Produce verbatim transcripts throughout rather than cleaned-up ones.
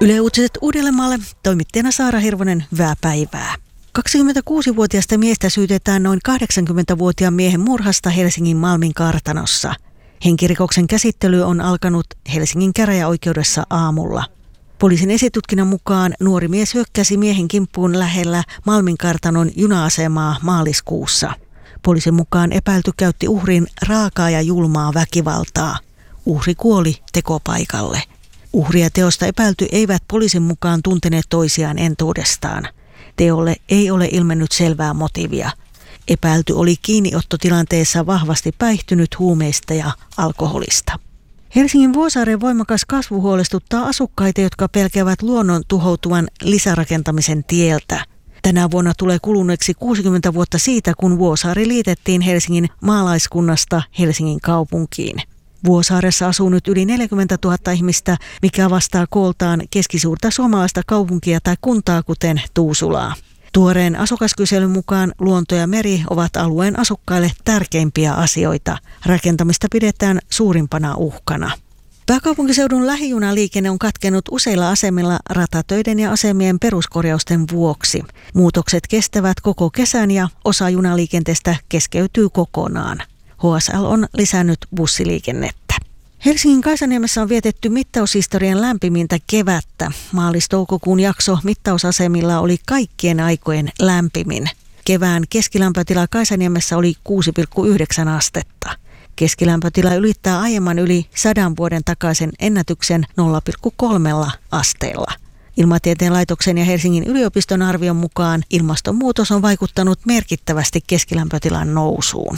Yle Uutiset Uudellemaalle, toimittajana Saara Hirvonen, hyvää päivää. kaksikymmentäkuusivuotiaasta miestä syytetään noin kahdeksankymmentävuotiaan miehen murhasta Helsingin Malmin kartanossa. Henkirikoksen käsittely on alkanut Helsingin käräjäoikeudessa aamulla. Poliisin esitutkinnan mukaan nuori mies hyökkäsi miehen kimppuun lähellä Malmin kartanon juna-asemaa maaliskuussa. Poliisin mukaan epäilty käytti uhrin raakaa ja julmaa väkivaltaa. Uhri kuoli tekopaikalle. Uhri ja teosta epäilty eivät poliisin mukaan tunteneet toisiaan entuudestaan. Teolle ei ole ilmennyt selvää motiivia. Epäilty oli kiinniottotilanteessa vahvasti päihtynyt huumeista ja alkoholista. Helsingin Vuosaaren voimakas kasvu huolestuttaa asukkaita, jotka pelkäävät luonnon tuhoutuvan lisärakentamisen tieltä. Tänä vuonna tulee kuluneeksi kuusikymmentä vuotta siitä, kun Vuosaari liitettiin Helsingin maalaiskunnasta Helsingin kaupunkiin. Vuosaaressa asuu nyt yli neljäkymmentätuhatta ihmistä, mikä vastaa kooltaan keskisuurta suomalaista kaupunkia tai kuntaa, kuten Tuusulaa. Tuoreen asukaskyselyn mukaan luonto ja meri ovat alueen asukkaille tärkeimpiä asioita. Rakentamista pidetään suurimpana uhkana. Pääkaupunkiseudun lähijunaliikenne on katkenut useilla asemilla ratatöiden ja asemien peruskorjausten vuoksi. Muutokset kestävät koko kesän ja osa junaliikenteestä keskeytyy kokonaan. H S L on lisännyt bussiliikennettä. Helsingin Kaisaniemessä on vietetty mittaushistorian lämpimintä kevättä. Maalis-toukokuun jakso mittausasemilla oli kaikkien aikojen lämpimin. Kevään keskilämpötila Kaisaniemessä oli kuusi pilkku yhdeksän astetta. Keskilämpötila ylittää aiemman yli sadan vuoden takaisen ennätyksen nolla pilkku kolme asteella. Ilmatieteen laitoksen ja Helsingin yliopiston arvion mukaan ilmastonmuutos on vaikuttanut merkittävästi keskilämpötilan nousuun.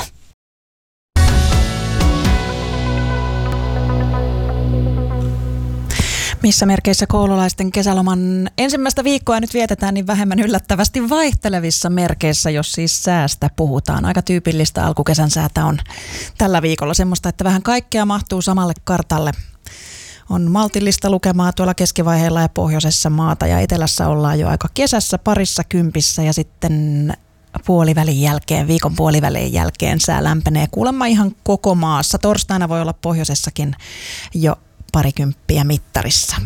Missä merkeissä koululaisten kesäloman ensimmäistä viikkoa nyt vietetään, niin vähemmän yllättävästi vaihtelevissa merkeissä, jos siis säästä puhutaan. Aika tyypillistä alkukesän säätä on tällä viikolla semmoista, että vähän kaikkea mahtuu samalle kartalle. On maltillista lukemaa tuolla keskivaiheella ja pohjoisessa maata ja etelässä ollaan jo aika kesässä parissa kympissä ja sitten puolivälin jälkeen, viikon puolivälin jälkeen sää lämpenee kuulemma ihan koko maassa. Torstaina voi olla pohjoisessakin jo parikymppiä mittarissa.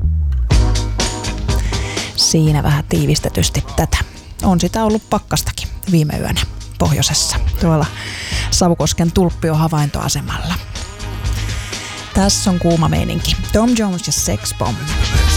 Siinä vähän tiivistetysti tätä. On sitä ollut pakkastakin viime yönä pohjoisessa, tuolla Savukosken Tulppion havaintoasemalla. Tässä on kuuma meininki. Tom Jones ja Sex Bomb.